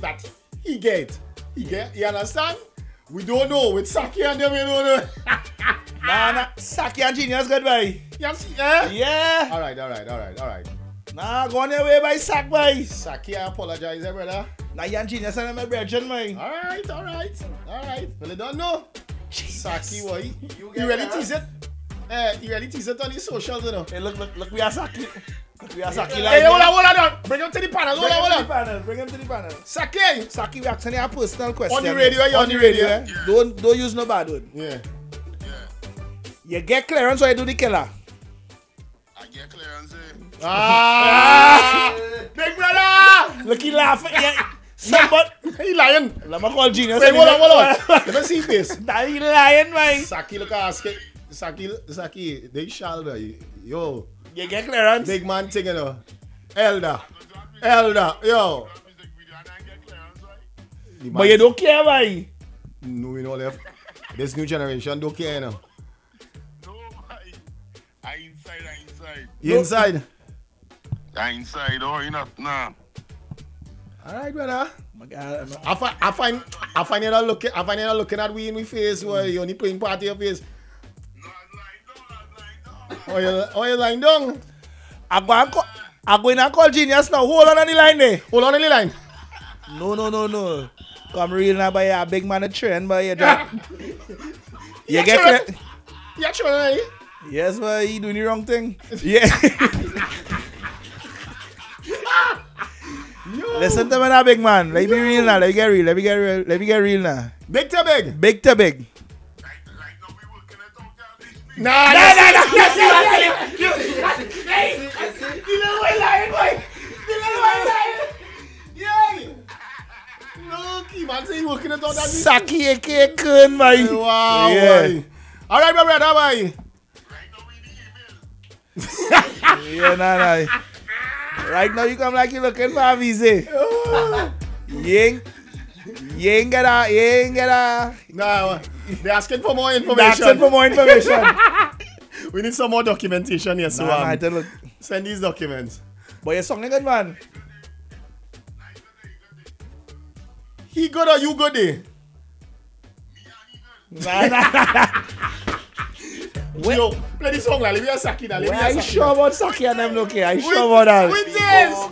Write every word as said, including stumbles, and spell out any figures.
that he get. He get, you understand? We don't know. With Saki and them, we don't know. Nah, nah. Saki and Genius good, boy. You see, eh? Yeah. Alright, alright, alright, alright. Nah, go on your way by Sack, boy. Saki, I apologize, eh, brother. Nah, you and Genius and my brethren, boy. Alright, alright, alright. Well, you don't know. Genius. Saki, boy. You You ready to tease it? Eh, you ready to tease it on his socials, you know? Hey, look, look, look, we are Saki. Look, we are Saki. Hey, hold on, hold on, hold on. Bring him to the panel, hold Bring on, him to hold the on. panel. Bring him to the panel. Saki. Saki, we asking you a personal question. On the radio, you on the radio. yeah? Yeah. Don't, don't use no bad word. Yeah. You get clearance or you do the killer? I get clearance, eh? Ah! Big brother! Look, he laughing. Yeah. Somebody. He lying. Let me call Genius. Wait, hold on, hold on. Let me see this. Nah, he lying, man. Saki, look at Saki. Saki, Saki, they shall be. Yo, You get clearance? big man thing, you know. Elder. Elder, yo. Music video and I get clearance, right? The But man- you don't care, man. No, we know left. This new generation don't care, you know. No, I, I inside, I inside. You inside? I inside, oh, you know, nah. Alright, brother. My God. I find, I find, I find you not looking, I find you not looking at we in my face where you only playing party your face. No, I'm lying down, I'm lying down. Oh, you, oh, you lying down? I'm going to call, I'm going to call Genius now. Hold on on the line there. Hold on in the line. No, no, no, no. Come real now, boy. A big man a trend, boy. You, drop. you Yeah, get sure. clear. Yeah, sure, eh? Yes, boy. You doing the wrong thing. Yeah. Yo. Listen to me now, big man. Let me be real now. Let me get real. Let me get real. Let me get real now. Big to big. Big to big. Right, right now we working it out there, this week. Nah, Nah, yes, nah, yes, nah. yes, yes, yes, yes. Hey, you know why lying, boy? You know why lying? Yeah. Look, he man say he working it out that this Saki A K Kun, boy. Wow, Yeah. boy. All right, my brother, boy. Right now we need email. Yeah, nah, nah. Right now you come like you looking for a visa. You ain't, you ain't get a, you ain't get a. Nah, they're asking for more information. Asking for more information. We need some more documentation here, so Nah, um, nah, I tell you. send these documents. But your song is good, man. He good or you good there? Nah, nah, nah. Yo, play this song, like, we are Saki, now. Wait, are you sure about Saki and them? Okay, are you sure about that? With this!